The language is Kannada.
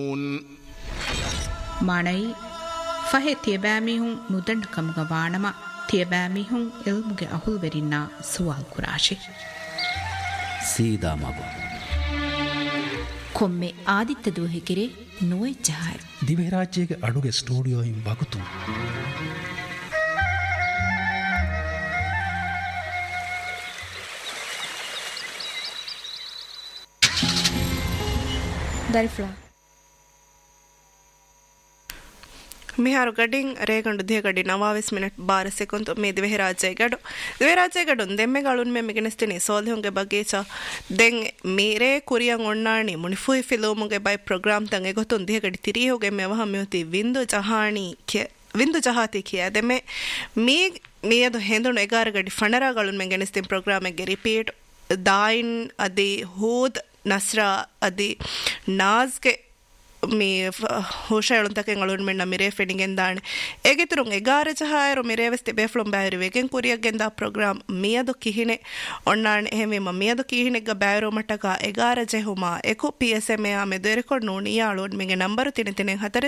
يعلمون معنی فه تیبامیهم ندند کمگوانما تیبامیهم علمگه اهل ورینا سوال کراشی ಸೀದಾ ಮಗು ಕೊಮ್ಮೆ ಆದಿತ್ಯ ದೂಹಿಕಿರೆ ನೋಯ್ ಜಹಾರ್ ದಿವ್ಯರಾಜ್ಯಗೆ ಅಡುಗೆ studio ಬಗುತು ದರಿಫ್ಲಾ මිහාරු ගඩින් රේගණ්ඩු දියගඩි 29 minute 12 second May ದಿವೆರಾಜೆ ಗಡು ದೆಮ್ಮೆ ಗಳುನ್ me ಮಿಗನೆಸ್ತಿನಿ ಸೋಲ್ಹುಂಗೆ ಬಗೇಚ then ಮೀರೆ ಕುರಿಯಂ ಒಣ್ಣಾಣಿ ಮುನಿಫುಯಿ ಫಿಲೋಮುಗೆ by program ತಂಗೆ ಗೊತ್ತುನ್ ದಿಯಗಡಿ ತಿರಿಹುಗೆ ಮೆ ವಹ ಮ್ಯೂತಿ ವಿಂದು ಜಹಾತಿ ಕಿಯ ದೆಮ್ಮೆ ಮೀಯದು ಹೆಂದುನು 11 ಗಡಿ ಫಣರ ಗಳುನ್ ಮೆ ಗೆನೆಸ್ತಿನ್ ಪ್ರೋಗ್ರಾಮ್ ಗೆ ರಿಪೀಟ್ ದಾಯಿನ್ ಅದಿ ಹೂದ್ ನಸ್ರಾ ಅದಿ ನಾಜ್ಗೆ ಮೀ ಹೋಶ ಹೇಳುತ್ತಕ್ಕೆ ಅಳುಣ್ಮೆಣ್ಣ ಮಿರೇ ಫೆಣಿಗೆಂದಾಣೆ ಏಗಿತರು 11 ಜಹಾಯರು ಮಿರೇವೆಸ್ತಿ ಬೇಫ್ಲೊಂ ಬ್ಯಾರಿ ವೇಗೆನ್ ಕುರಿಯಗೆಂದ ಪ್ರೋಗ್ರಾಮ್ ಮಿಯದು ಕಿಹಿನೆ ಒಣ್ಣಾಣೆ ಹೆಮಿಮ ಮಿಯದು ಕಿಹಿನೆಗ್ಗ ಬ್ಯಾರೋ ಮಟ್ಟಕ 11 ಜೆಹುಮಾ ಎಕು ಪಿಎಸ್ಎಂಎ ಆಮೆ ದೊರೆಕೊಂಡು ನೀಯಾಳು ಮಿಗೆ ನಂಬರು ತಿನೆ ಹತರೆ